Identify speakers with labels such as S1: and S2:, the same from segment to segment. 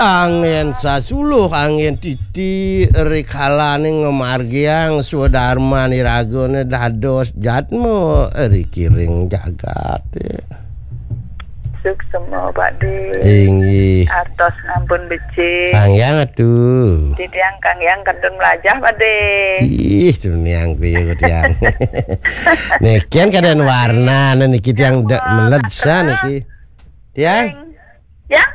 S1: Angin sasuluh angin titi rikalane ngemargiang swadharma niragone dados jatmo rikiring jagat.
S2: Suksema Pakde.
S1: Inggih.
S2: Artos ngampun becik.
S1: Kang Yang atuh.
S2: Titiang Kang Yang kadung melajah Pakde.
S1: Ih, tuniang piye tiang. Nikian kaden warna niki tiang meledsa niki. Tiang.
S2: Ya?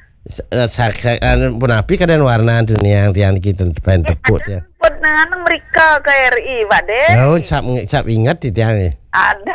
S1: Punapi kaden warna tuniang tiang niki pen tepuk ya.
S2: Put nang mereka ke RI Pakde.
S1: Oh, cap ingat di tiang.
S2: Ada.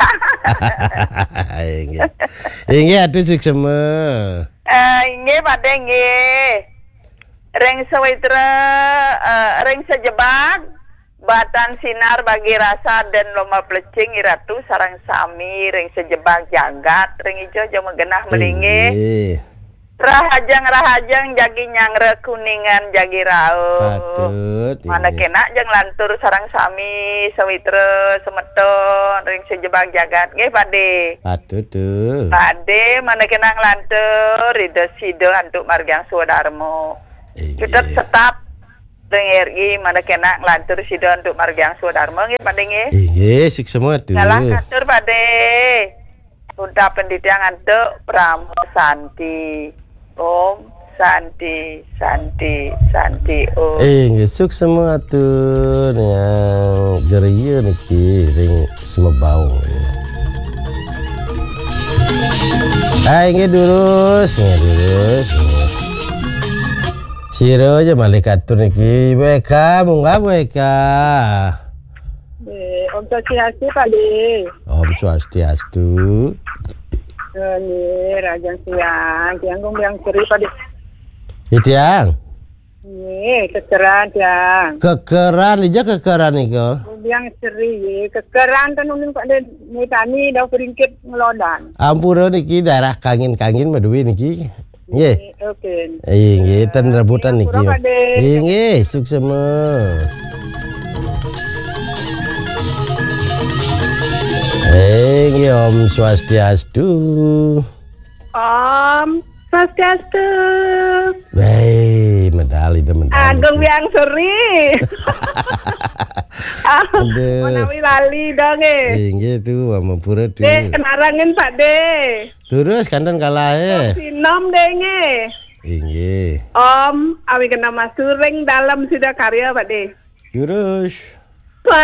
S1: Inggih atuh suksema.
S2: Inggih Pakde nggih. Reng sawitra reng sejebak batan sinar bagi rasa dan loma plecing iratu sarang sami reng sejebak jagat reng ijo jama genah melingi. Rahajang jagi nyangre kuningan jagi rau.
S1: Patut.
S2: Mana kena jang lantur sarang sami sawitra semeton ring sejebak jagat nggih Pakde.
S1: Patut tuh.
S2: Pakde mana kena nglantur ida sido antuk margang swadharma. Kita tetap ring RI mana kena nglantur sido antuk margang swadharma nggih Pakde nggih.
S1: Inggih suksema tuh.
S2: Ngalah ngatur Pakde. Untuk pendidikan antuk Pramo Santi. Om Santi Om.
S1: Inggih suksema tuh yang geria niki ring semebau ya. Inggih durus. Siro aja malaikat tuh niki BK munggah BK.
S2: Om Swastiastu Pakde.
S1: Om Swastiastu.
S2: Ini Rajang Siang, Tiang Gong Biang Seri Pakde.
S1: Tiang.
S2: Ini kekeran Tiang.
S1: Kekeran iko.
S2: Biang Seri, kekeran kan unin Pakde Mutani dah peringkit ngelodan.
S1: Ampura niki darah kangin maduwi niki. Nggih.
S2: Oke.
S1: Nggih, ten rebutan niki. Nggih, suksema. Nggih Om Swastiastu.
S2: Om Swastiastu.
S1: Medali.
S2: Agung Biang Seri. Menawi lali dong
S1: Nggih tuh Ampura tuh.
S2: Kenarangin Pakde.
S1: Terus kandan kalah
S2: Sinom denge.
S1: Nggih.
S2: Om, awi kena masuring dalam sudah karya Pakde.
S1: Terus